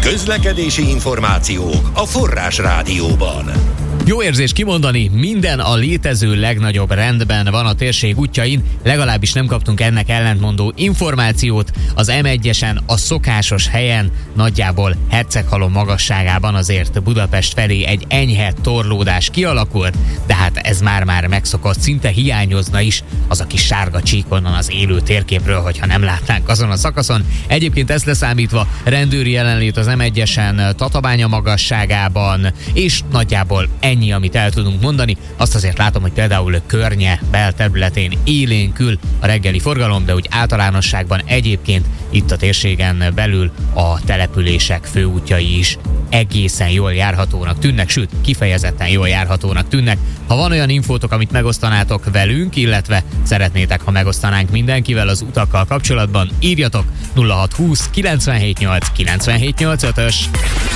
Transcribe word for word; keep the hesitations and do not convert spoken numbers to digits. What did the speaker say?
Közlekedési információk a Forrás Rádióban. Jó érzés kimondani, minden a létező legnagyobb rendben van a térség útjain, legalábbis nem kaptunk ennek ellentmondó információt. Az em egyesen a szokásos helyen, nagyjából Herceghalom magasságában azért Budapest felé egy enyhe torlódás kialakult, de hát ez már-már megszokott, szinte hiányozna is az a kis sárga csík onnan az élő térképről, hogyha nem látnánk azon a szakaszon. Egyébként ezt leszámítva rendőri jelenlét az em egyesen Tatabánya magasságában, és nagyjából ennyi, amit el tudunk mondani. Azt azért látom, hogy például Környe belterületén élénkül a reggeli forgalom, de úgy általánosságban egyébként itt a térségen belül a települések főútjai is egészen jól járhatónak tűnnek, sőt, kifejezetten jól járhatónak tűnnek. Ha van olyan infótok, amit megosztanátok velünk, illetve szeretnétek, ha megosztanánk mindenkivel az utakkal kapcsolatban, írjatok nulla hat húsz kilencvenhét nyolc kilencvenhét nyolcvanötös.